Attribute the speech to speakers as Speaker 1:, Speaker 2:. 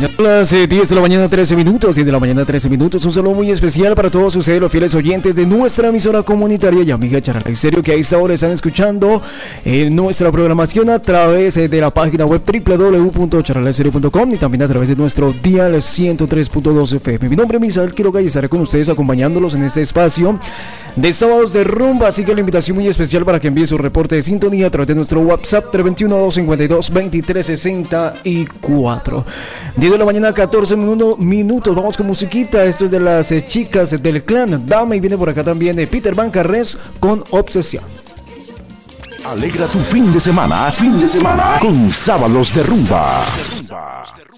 Speaker 1: Son las 10 de la mañana 13 minutos, 10 de la mañana 13 minutos. Un saludo muy especial para todos ustedes, los fieles oyentes de nuestra emisora comunitaria y amiga Charala Estéreo, que a esta hora están escuchando nuestra programación a través de la página web www.charalaestereo.com y también a través de nuestro dial 103.2 FM. Mi nombre es Misael Quiroga y estaré con ustedes acompañándolos en este espacio de sábados de rumba, así que la invitación muy especial para que envíe su reporte de sintonía a través de nuestro WhatsApp 321-252-2364. 10 de la mañana 14 minutos, vamos con musiquita. Esto es de las chicas del clan Dama y viene por acá también de Peter Van Carres con Obsesión.
Speaker 2: Alegra tu fin de semana con sábados de rumba.